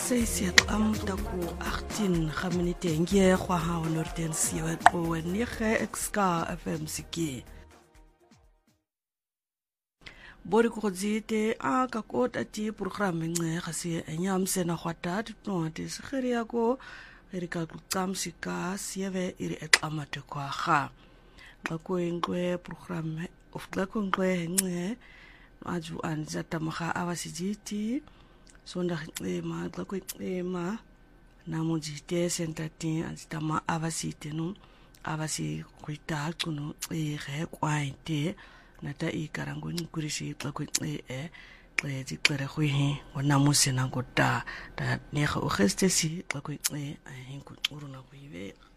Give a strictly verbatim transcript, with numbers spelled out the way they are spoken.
Seisiet am taku achttien minute ngie kwa hao norden siwe koe nige exka F M C K. Bori kukozite a kakot ati programme nge kasi enyam sena khwata tno ati sigeri yako erika kutsamsika sieve iri eklamate kwa kha. Kako ngwe programme of kako ngwe nge aju anzata makha awasijiti sonda ema kako ema namujite sentati anzitama awasite no awasi kuita kuno e re kwaite nata ikarango nkurishi kako e e tledi tlere khuhi wanamusena ngota ta nekha o gestesi kako e hinku uruna kuive